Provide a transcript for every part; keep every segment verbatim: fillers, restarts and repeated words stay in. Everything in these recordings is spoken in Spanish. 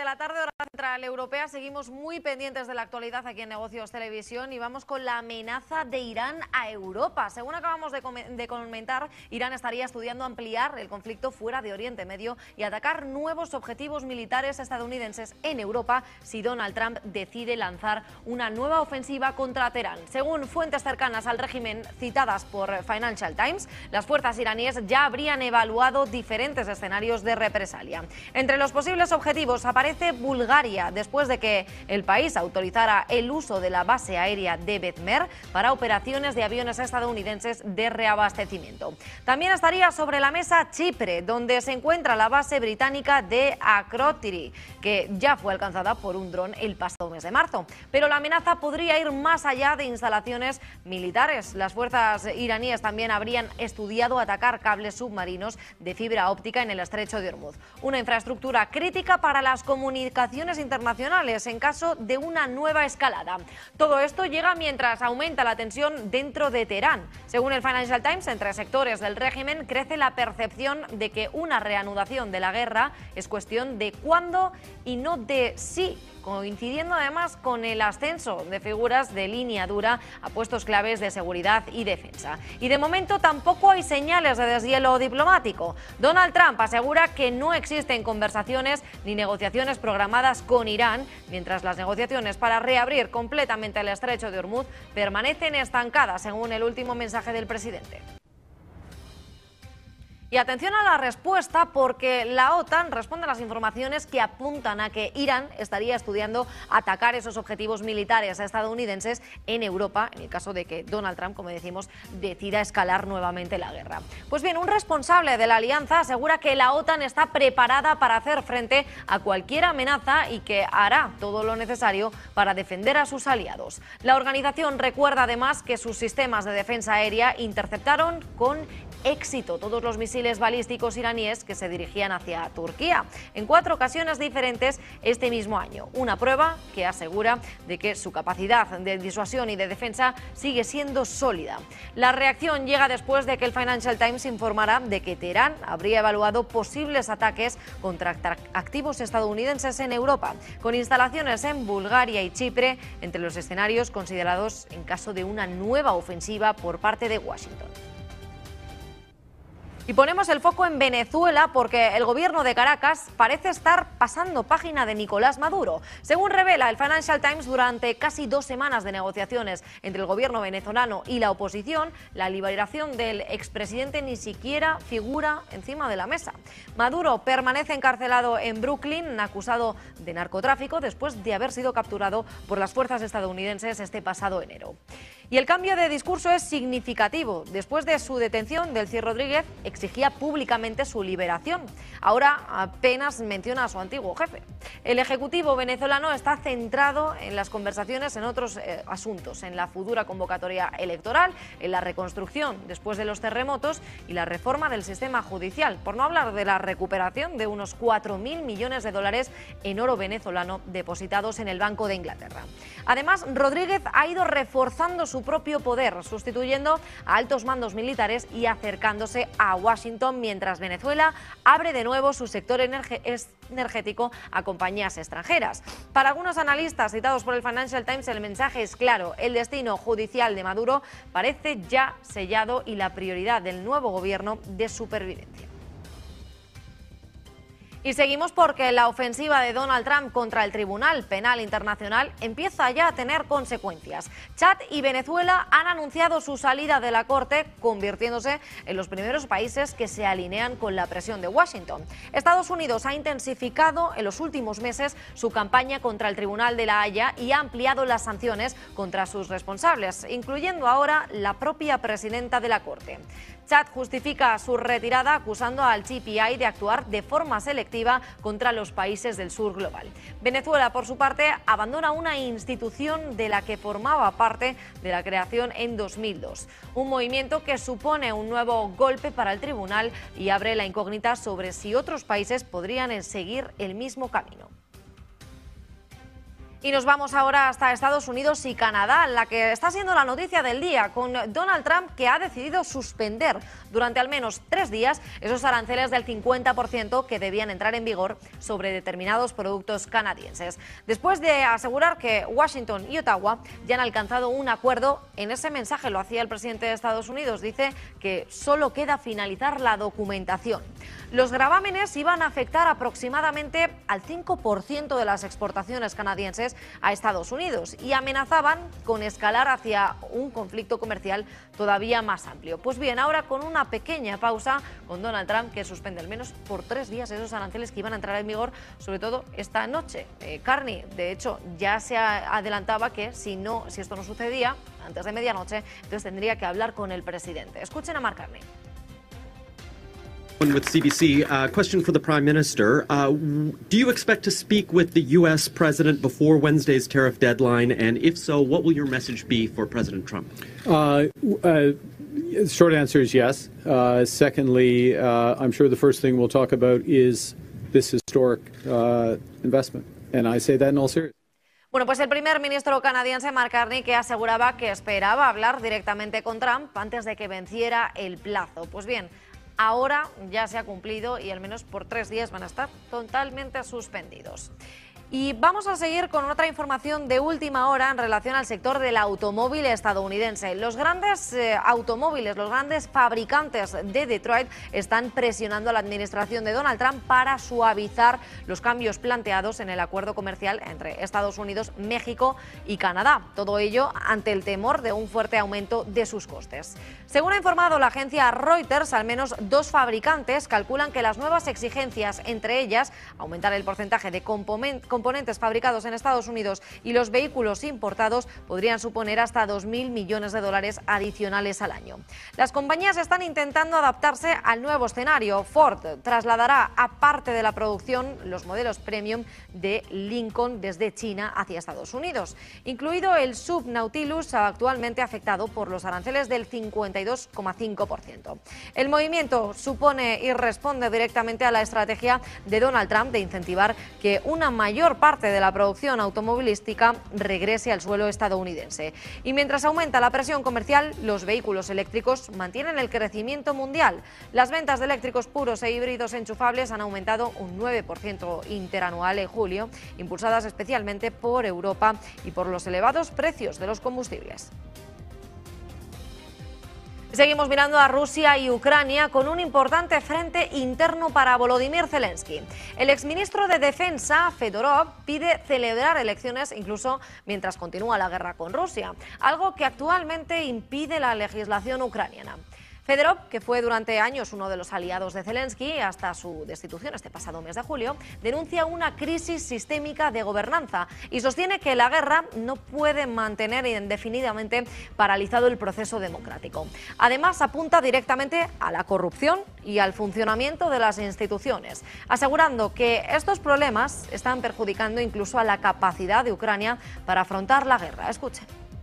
la tarde, hora central europea. Seguimos muy pendientes de la actualidad aquí en Negocios Televisión y vamos con la amenaza de Irán a Europa. Según acabamos de, com de comentar, Irán estaría estudiando ampliar el conflicto fuera de Oriente Medio y atacar nuevos objetivos militares estadounidenses en Europa si Donald Trump decide lanzar una nueva ofensiva contra Teherán. Según fuentes cercanas al régimen citadas por Financial Times, las fuerzas iraníes ya habrían evaluado diferentes escenarios de represalia. Entre los posibles objetivos aparece Bulgaria, después de que el país autorizara el uso de la base aérea de Bezmer para operaciones de aviones estadounidenses de reabastecimiento. También estaría sobre la mesa Chipre, donde se encuentra la base británica de Akrotiri, que ya fue alcanzada por un dron el pasado mes de marzo. Pero la amenaza podría ir más allá de instalaciones militares. Las fuerzas iraníes también habrían estudiado atacar cables submarinos de fibra óptica en el estrecho de Hormuz, una infraestructura crítica para las comunicaciones internacionales en caso de una nueva escalada. Todo esto llega mientras aumenta la tensión dentro de Teherán. Según el Financial Times, entre sectores del régimen crece la percepción de que una reanudación de la guerra es cuestión de cuándo y no de sí, coincidiendo además con el ascenso de figuras de línea dura a puestos claves de seguridad y defensa. Y de momento tampoco hay señales de deshielo diplomático. Donald Trump asegura que no existen conversaciones ni negociaciones programadas con Irán, mientras las negociaciones para reabrir completamente el estrecho de Hormuz permanecen estancadas, según el último mensaje del presidente. Y atención a la respuesta, porque la OTAN responde a las informaciones que apuntan a que Irán estaría estudiando atacar esos objetivos militares estadounidenses en Europa, en el caso de que Donald Trump, como decimos, decida escalar nuevamente la guerra. Pues bien, un responsable de la alianza asegura que la OTAN está preparada para hacer frente a cualquier amenaza y que hará todo lo necesario para defender a sus aliados. La organización recuerda además que sus sistemas de defensa aérea interceptaron con éxito todos los misiles balísticos iraníes que se dirigían hacia Turquía en cuatro ocasiones diferentes este mismo año. Una prueba que asegura de que su capacidad de disuasión y de defensa sigue siendo sólida. La reacción llega después de que el Financial Times informara de que Teherán habría evaluado posibles ataques contra activos estadounidenses en Europa, con instalaciones en Bulgaria y Chipre entre los escenarios considerados en caso de una nueva ofensiva por parte de Washington. Y ponemos el foco en Venezuela porque el gobierno de Caracas parece estar pasando página de Nicolás Maduro. Según revela el Financial Times, durante casi dos semanas de negociaciones entre el gobierno venezolano y la oposición, la liberación del expresidente ni siquiera figura encima de la mesa. Maduro permanece encarcelado en Brooklyn, acusado de narcotráfico después de haber sido capturado por las fuerzas estadounidenses este pasado enero. Y el cambio de discurso es significativo. Después de su detención, Delcy Rodríguez exigía públicamente su liberación. Ahora apenas menciona a su antiguo jefe. El Ejecutivo venezolano está centrado en las conversaciones en otros eh, asuntos, en la futura convocatoria electoral, en la reconstrucción después de los terremotos y la reforma del sistema judicial, por no hablar de la recuperación de unos cuatro mil millones de dólares en oro venezolano depositados en el Banco de Inglaterra. Además, Rodríguez ha ido reforzando su propio poder, sustituyendo a altos mandos militares y acercándose a Washington, mientras Venezuela abre de nuevo su sector energético a compañías extranjeras. Para algunos analistas citados por el Financial Times, el mensaje es claro: el destino judicial de Maduro parece ya sellado y la prioridad del nuevo gobierno de supervivencia. Y seguimos porque la ofensiva de Donald Trump contra el Tribunal Penal Internacional empieza ya a tener consecuencias. Chad y Venezuela han anunciado su salida de la Corte, convirtiéndose en los primeros países que se alinean con la presión de Washington. Estados Unidos ha intensificado en los últimos meses su campaña contra el Tribunal de la Haya y ha ampliado las sanciones contra sus responsables, incluyendo ahora la propia presidenta de la Corte. Chad justifica su retirada acusando al G P I de actuar de forma selectiva contra los países del sur global. Venezuela, por su parte, abandona una institución de la que formaba parte de la creación en dos mil dos. Un movimiento que supone un nuevo golpe para el tribunal y abre la incógnita sobre si otros países podrían seguir el mismo camino. Y nos vamos ahora hasta Estados Unidos y Canadá, la que está siendo la noticia del día, con Donald Trump, que ha decidido suspender durante al menos tres días esos aranceles del cincuenta por ciento que debían entrar en vigor sobre determinados productos canadienses. Después de asegurar que Washington y Ottawa ya han alcanzado un acuerdo, en ese mensaje lo hacía el presidente de Estados Unidos, dice que solo queda finalizar la documentación. Los gravámenes iban a afectar aproximadamente al cinco por ciento de las exportaciones canadienses a Estados Unidos y amenazaban con escalar hacia un conflicto comercial todavía más amplio. Pues bien, ahora con una pequeña pausa, con Donald Trump, que suspende al menos por tres días esos aranceles que iban a entrar en vigor, sobre todo esta noche. Eh, Carney, de hecho, ya se adelantaba que si, no, si esto no sucedía antes de medianoche, entonces tendría que hablar con el presidente. Escuchen a Mark Carney. With C B C, uh, question for the Prime Minister. Uh, do you expect to speak with the U S President before Wednesday's tariff deadline? And if so, what will your message be for President Trump? Uh, uh, short answer is yes. Uh, secondly, uh, I'm sure the first thing we'll talk about is this historic uh, investment. And I say that in all seriousness. Bueno, pues el primer ministro canadiense, Mark Carney, que aseguraba que esperaba hablar directamente con Trump antes de que venciera el plazo. Pues bien, ahora ya se ha cumplido y al menos por tres días van a estar totalmente suspendidos. Y vamos a seguir con otra información de última hora en relación al sector del automóvil estadounidense. Los grandes eh, automóviles, los grandes fabricantes de Detroit están presionando a la administración de Donald Trump para suavizar los cambios planteados en el acuerdo comercial entre Estados Unidos, México y Canadá. Todo ello ante el temor de un fuerte aumento de sus costes. Según ha informado la agencia Reuters, al menos dos fabricantes calculan que las nuevas exigencias, entre ellas aumentar el porcentaje de componentes componentes fabricados en Estados Unidos y los vehículos importados, podrían suponer hasta dos mil millones de dólares adicionales al año. Las compañías están intentando adaptarse al nuevo escenario. Ford trasladará a parte de la producción los modelos premium de Lincoln desde China hacia Estados Unidos, incluido el Sub Nautilus, actualmente afectado por los aranceles del cincuenta y dos coma cinco por ciento. El movimiento supone y responde directamente a la estrategia de Donald Trump de incentivar que una mayor parte de la producción automovilística regrese al suelo estadounidense. Y mientras aumenta la presión comercial, los vehículos eléctricos mantienen el crecimiento mundial. Las ventas de eléctricos puros e híbridos enchufables han aumentado un nueve por ciento interanual en julio, impulsadas especialmente por Europa y por los elevados precios de los combustibles. Seguimos mirando a Rusia y Ucrania con un importante frente interno para Volodymyr Zelensky. El exministro de Defensa, Fedorov, pide celebrar elecciones incluso mientras continúa la guerra con Rusia, algo que actualmente impide la legislación ucraniana. Fedorov, que fue durante años uno de los aliados de Zelensky hasta su destitución este pasado mes de julio, denuncia una crisis sistémica de gobernanza y sostiene que la guerra no puede mantener indefinidamente paralizado el proceso democrático. Además, apunta directamente a la corrupción y al funcionamiento de las instituciones, asegurando que estos problemas están perjudicando incluso a la capacidad de Ucrania para afrontar la guerra. Escuchen.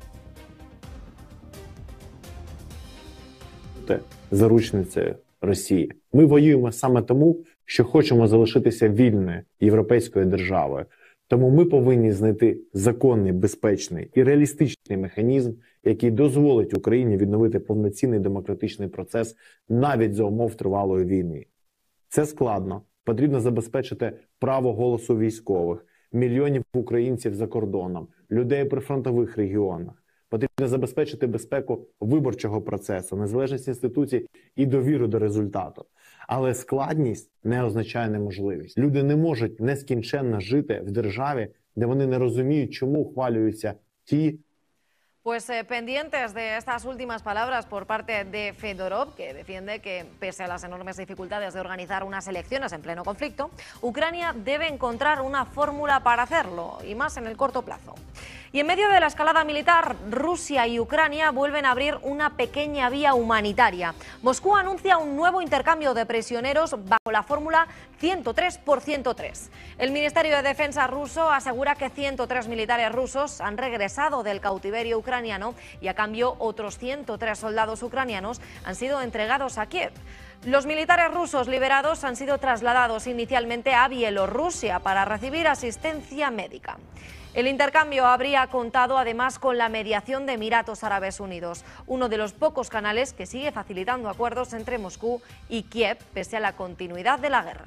Заручницею Росії. Ми воюємо саме тому, що хочемо залишитися вільною європейською державою. Тому ми повинні знайти законний, безпечний і реалістичний механізм, який дозволить Україні відновити повноцінний демократичний процес навіть за умов тривалої війни. Це складно. Потрібно забезпечити право голосу військових, мільйонів українців за кордоном, людей у прифронтових регіонах. Потрібно забезпечити безпеку виборчого процесу, незалежність інституцій і довіру до результату. Але складність не означає неможливість. Люди не можуть нескінченно жити в державі, де вони не розуміють, чому ухвалюються ті. Pues eh, pendientes de estas últimas palabras por parte de Fedorov, que defiende que, pese a las enormes dificultades de organizar unas elecciones en pleno conflicto, Ucrania debe encontrar una fórmula para hacerlo, y más en el corto plazo. Y en medio de la escalada militar, Rusia y Ucrania vuelven a abrir una pequeña vía humanitaria. Moscú anuncia un nuevo intercambio de prisioneros bajo la fórmula ciento tres por ciento tres. El Ministerio de Defensa ruso asegura que ciento tres militares rusos han regresado del cautiverio ucraniano y a cambio otros ciento tres soldados ucranianos han sido entregados a Kiev. Los militares rusos liberados han sido trasladados inicialmente a Bielorrusia para recibir asistencia médica. El intercambio habría contado además con la mediación de Emiratos Árabes Unidos, uno de los pocos canales que sigue facilitando acuerdos entre Moscú y Kiev pese a la continuidad de la guerra.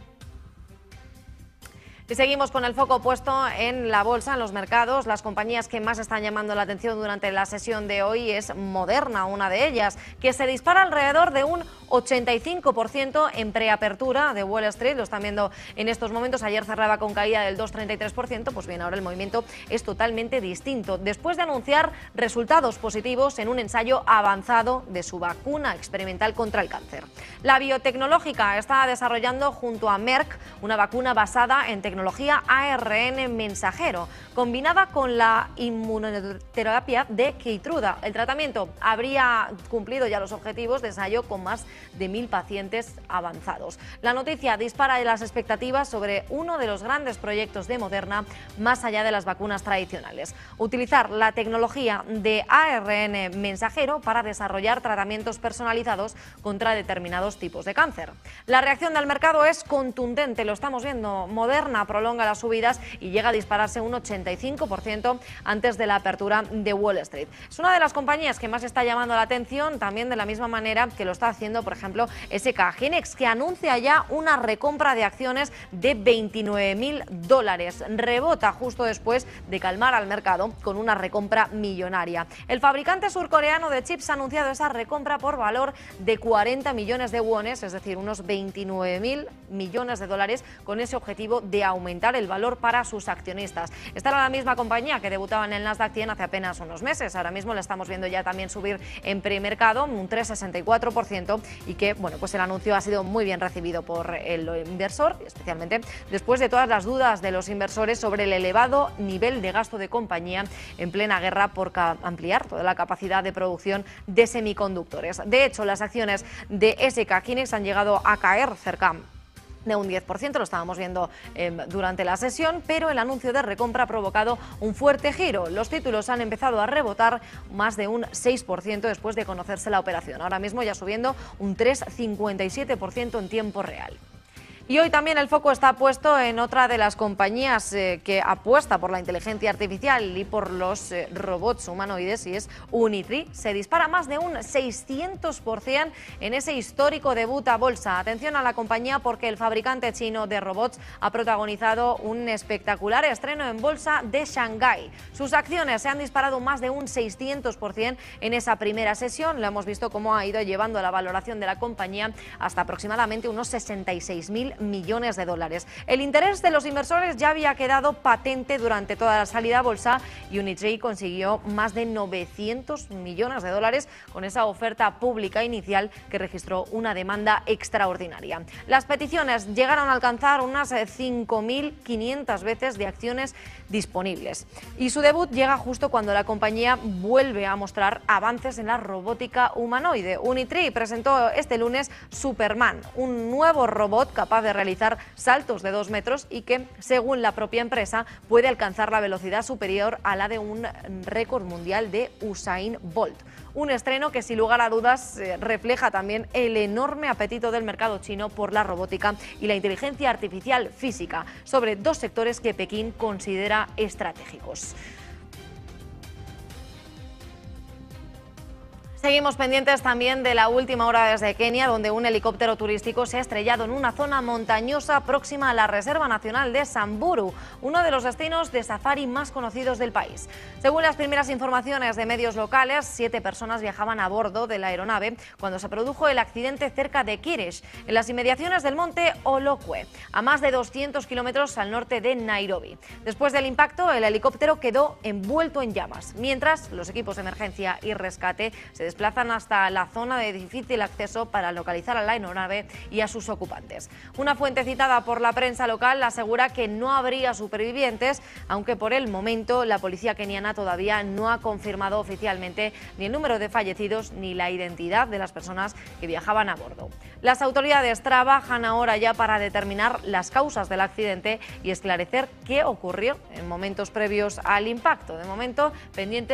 Y seguimos con el foco puesto en la bolsa, en los mercados. Las compañías que más están llamando la atención durante la sesión de hoy es Moderna, una de ellas, que se dispara alrededor de un ochenta y cinco por ciento en preapertura de Wall Street. Lo están viendo en estos momentos. Ayer cerraba con caída del dos coma treinta y tres por ciento. Pues bien, ahora el movimiento es totalmente distinto. Después de anunciar resultados positivos en un ensayo avanzado de su vacuna experimental contra el cáncer. La biotecnológica está desarrollando junto a Merck una vacuna basada en tecnología tecnología A R N mensajero, combinada con la inmunoterapia de Keytruda. El tratamiento habría cumplido ya los objetivos de ensayo con más de mil pacientes avanzados. La noticia dispara las expectativas sobre uno de los grandes proyectos de Moderna más allá de las vacunas tradicionales. Utilizar la tecnología de A R N mensajero para desarrollar tratamientos personalizados contra determinados tipos de cáncer. La reacción del mercado es contundente, lo estamos viendo. Moderna prolonga las subidas y llega a dispararse un ochenta y cinco por ciento antes de la apertura de Wall Street. Es una de las compañías que más está llamando la atención, también de la misma manera que lo está haciendo, por ejemplo, S K Hynix, que anuncia ya una recompra de acciones de veintinueve mil dólares. Rebota justo después de calmar al mercado con una recompra millonaria. El fabricante surcoreano de chips ha anunciado esa recompra por valor de cuarenta millones de wones, es decir, unos veintinueve mil millones de dólares, con ese objetivo de aumentar el valor para sus accionistas. Esta era la misma compañía que debutaba en el Nasdaq cien hace apenas unos meses. Ahora mismo la estamos viendo ya también subir en premercado un tres coma sesenta y cuatro por ciento y que, bueno, pues el anuncio ha sido muy bien recibido por el inversor, especialmente después de todas las dudas de los inversores sobre el elevado nivel de gasto de compañía en plena guerra por ampliar toda la capacidad de producción de semiconductores. De hecho, las acciones de S K Hynix han llegado a caer cerca de un diez por ciento, lo estábamos viendo eh, durante la sesión, pero el anuncio de recompra ha provocado un fuerte giro. Los títulos han empezado a rebotar más de un seis por ciento después de conocerse la operación. Ahora mismo ya subiendo un tres coma cincuenta y siete por ciento en tiempo real. Y hoy también el foco está puesto en otra de las compañías eh, que apuesta por la inteligencia artificial y por los eh, robots humanoides, y es Unitree. Se dispara más de un seiscientos por ciento en ese histórico debut a bolsa. Atención a la compañía porque el fabricante chino de robots ha protagonizado un espectacular estreno en bolsa de Shanghái. Sus acciones se han disparado más de un seiscientos por ciento en esa primera sesión. Lo hemos visto cómo ha ido llevando la valoración de la compañía hasta aproximadamente unos sesenta y seis mil millones de dólares. El interés de los inversores ya había quedado patente durante toda la salida a bolsa y Unitree consiguió más de novecientos millones de dólares con esa oferta pública inicial que registró una demanda extraordinaria. Las peticiones llegaron a alcanzar unas cinco mil quinientas veces de acciones disponibles y su debut llega justo cuando la compañía vuelve a mostrar avances en la robótica humanoide. Unitree presentó este lunes Superman, un nuevo robot capaz de realizar saltos de dos metros y que, según la propia empresa, puede alcanzar la velocidad superior a la de un récord mundial de Usain Bolt. Un estreno que, sin lugar a dudas, eh, refleja también el enorme apetito del mercado chino por la robótica y la inteligencia artificial física, sobre dos sectores que Pekín considera estratégicos. Seguimos pendientes también de la última hora desde Kenia, donde un helicóptero turístico se ha estrellado en una zona montañosa próxima a la Reserva Nacional de Samburu, uno de los destinos de safari más conocidos del país. Según las primeras informaciones de medios locales, siete personas viajaban a bordo de la aeronave cuando se produjo el accidente cerca de Kirish, en las inmediaciones del monte Olokwe, a más de doscientos kilómetros al norte de Nairobi. Después del impacto, el helicóptero quedó envuelto en llamas, mientras los equipos de emergencia y rescate se desplazan hasta la zona de difícil acceso para localizar a la aeronave y a sus ocupantes. Una fuente citada por la prensa local asegura que no habría supervivientes, aunque por el momento la policía keniana todavía no ha confirmado oficialmente ni el número de fallecidos ni la identidad de las personas que viajaban a bordo. Las autoridades trabajan ahora ya para determinar las causas del accidente y esclarecer qué ocurrió en momentos previos al impacto. De momento, pendientes